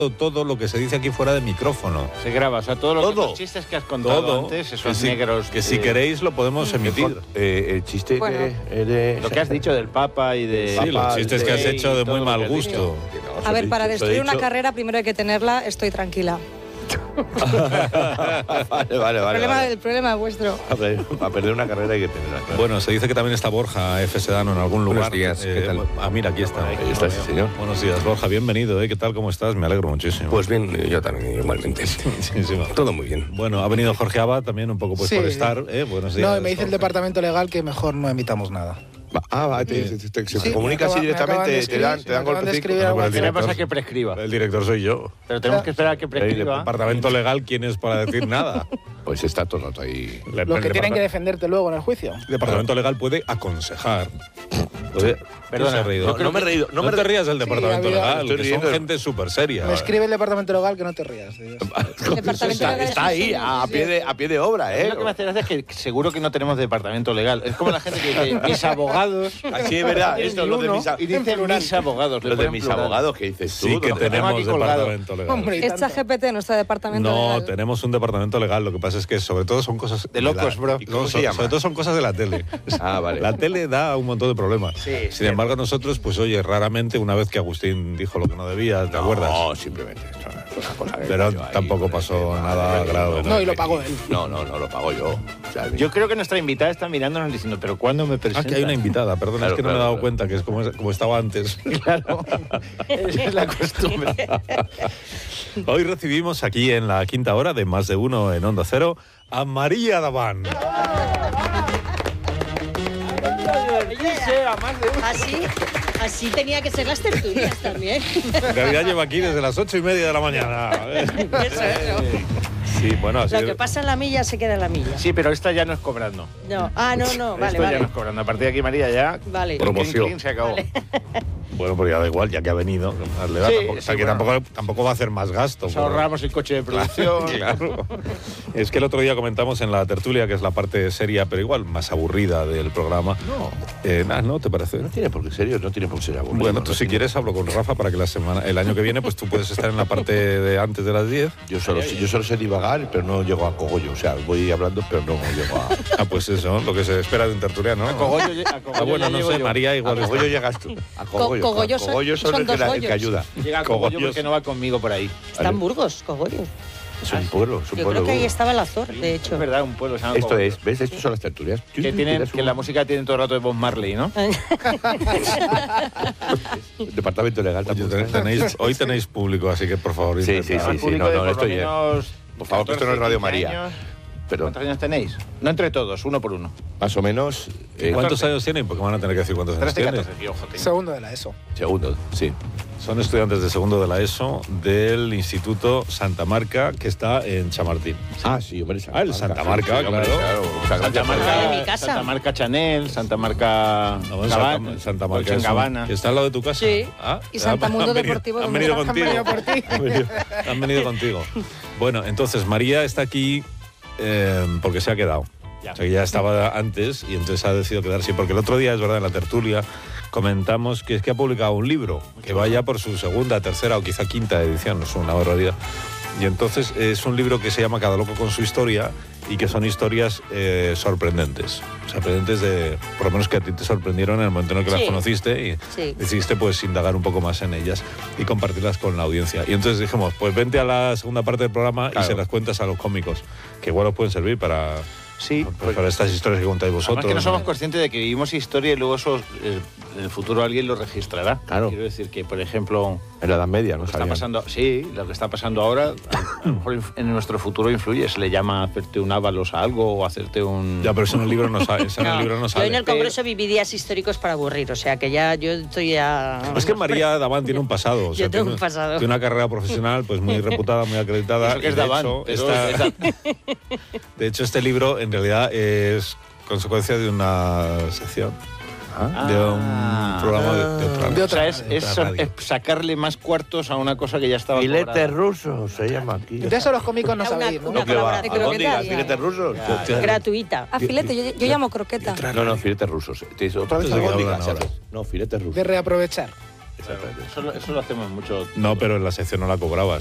todo lo que se dice aquí fuera de micrófono. Se graba, o sea, todos los chistes que has contado antes, esos negros... Que si queréis lo podemos emitir. El chiste lo que has dicho del Papa y de... Sí, los chistes que has hecho de muy mal gusto. A ver, para destruir una carrera primero hay que tenerla, estoy tranquila. Vale. El problema es vuestro. Para perder una carrera hay que tenerla. Claro. Bueno, se dice que también está Borja F. Sedano en algún lugar. Buenos días, ¿qué tal? Mira, aquí está. Ahí está, sí, señor. Buenos días, Borja, bienvenido. ¿Qué tal? ¿Cómo estás? Me alegro muchísimo. Pues bien, yo también, igualmente. Sí. Todo muy bien. Bueno, ha venido Jorge Abad también un poco por estar. Buenos días. No, y me dice el departamento legal que mejor no emitamos nada. Se comunica así directamente, te dan golpecitos. ¿Qué pasa que prescriba? El director soy yo. Pero tenemos que esperar a que prescriba. El departamento legal, ¿quién es para decir nada? Pues está todo el rato ahí. Los que tienen que defenderte luego en el juicio. El departamento legal puede aconsejar. Perdona, no me he reído. No te rías del departamento legal, estoy que riendo. son gente súper seria. Me escribe el departamento legal que no te rías. Está ahí, a pie de obra, Lo que me hace gracia es que seguro que no tenemos departamento legal. Es como la gente que dice, mis abogados... Así es verdad, esto, los de mis abogados. Los de mis abogados, ¿qué dices tú? Sí que tenemos departamento legal. Hombre, es ChatGPT nuestro departamento legal. No, tenemos un departamento legal. Lo que pasa es que sobre todo son cosas... De locos, bro. Sobre todo son cosas de la tele. Vale. La tele da un montón de problemas. Sí, Sin embargo, nosotros, pues oye, raramente, una vez que Agustín dijo lo que no debía, ¿te acuerdas? No, simplemente. Pero tampoco pasó nada grave. No, y lo pagó él. No, lo pago yo. O sea, yo creo que nuestra invitada está mirándonos diciendo, ¿pero cuándo me presenta? Que hay una invitada, perdona, Claro, es que no me he dado cuenta, que es como estaba antes. Claro, esa es la costumbre. Hoy recibimos aquí en la quinta hora de Más de Uno en Onda Cero a María Davant. Así tenía que ser las tertulias también. En realidad lleva aquí desde las 8:30 de la mañana. Eso. Sí, bueno, así Lo que pasa en la milla se queda en la milla. Sí, pero esta ya no es cobrando. No, vale. Esto ya no es cobrando. A partir de aquí, María, ya... Vale. Promoción. Se acabó. Vale. Bueno, pues ya da igual, ya que ha venido. Tampoco va a hacer más gasto. Nos ahorramos el coche de producción. Claro. Es que el otro día comentamos en la tertulia, que es la parte seria, pero igual más aburrida del programa. ¿No te parece? No tiene por qué ser aburrido. Bueno, tú si quieres hablo con Rafa para que el año que viene pues tú puedes estar en la parte de antes de las 10. Yo solo sé divagar, pero no llego a cogollo. O sea, voy hablando, pero no llego a... Pues eso, lo que se espera de un tertuliano. A cogollo bueno, no sé, yo. María igual. A cogollo llegas tú. A cogollo. Cogollo son el que ayuda. Llega a Cogollo porque no va conmigo por ahí. Está en Burgos, Cogollo. Es un pueblo, Yo creo que ahí estaba el Azor, de hecho. Es verdad, un pueblo. Esto es, ¿ves? Estos son las tertulias. Que la música tiene todo el rato de Bob Marley, ¿no? Departamento legal también. Hoy tenéis público, así que por favor. Sí. No, esto ya. Por favor, que esto no es Radio 15 María. años. Pero ¿Cuántos años tenéis? No entre todos, uno por uno. más o menos. ¿Cuántos años tienen? Porque van a tener que decir cuántos años 13, tienen. 14, ojo, Segundo de la ESO. Segundo, sí. Son estudiantes de segundo de la ESO del Instituto Santa Marca, que está en Chamartín. Sí, hombre. El Santa Marca, sí, hombre, claro. Santa Marca de mi casa. Santa Marca Chanel, Santa Marca Santa Marca Dolce & Gabbana. ¿Que está al lado de tu casa? Sí. Y Santa Mundo Deportivo de Han venido Murcia. contigo. Han venido contigo. Bueno, entonces María está aquí porque se ha quedado. O sea, que ya estaba antes y entonces ha decidido quedarse. Porque el otro día, es verdad, en la tertulia comentamos que es que ha publicado un libro que vaya por su segunda, tercera o quizá quinta edición, es una barbaridad. Y entonces es un libro que se llama Cada loco con su historia y que son historias sorprendentes. Sorprendentes por lo menos que a ti te sorprendieron en el momento en el que las conociste y decidiste pues indagar un poco más en ellas y compartirlas con la audiencia. Y entonces dijimos, pues vente a la segunda parte del programa y se las cuentas a los cómicos, que igual os pueden servir para... Sí, pues para estas historias que contáis vosotros. Además que no somos conscientes de que vivimos historia y luego eso en el futuro alguien lo registrará. Claro. Quiero decir que, por ejemplo... En la Edad Media, ¿no? Lo que está pasando ahora, a lo mejor en nuestro futuro influye. Se le llama hacerte un ávalos a algo o hacerte un... Ya, pero eso en el libro no sale. Yo en el Congreso viví días históricos para aburrir, o sea que ya yo estoy ya... Es que María Davant tiene un pasado. O sea, yo tengo un pasado. Tiene una carrera profesional pues muy reputada, muy acreditada. Eso que es Davant. De hecho, este libro en realidad es consecuencia de una sección. De un programa de otra. O sea, es sacarle más cuartos a una cosa que ya estaba Filetes rusos se llama aquí. De eso los cómicos no sabéis, ¿no? Una palabra de ¿A dónde croqueta. filetes rusos? Gratuita. Filete, yo llamo croqueta. No, filetes rusos. Otra vez Albóndigas albóndigas. No, filetes rusos. De reaprovechar. Eso lo hacemos mucho. No, pero en la sección no la cobrabas.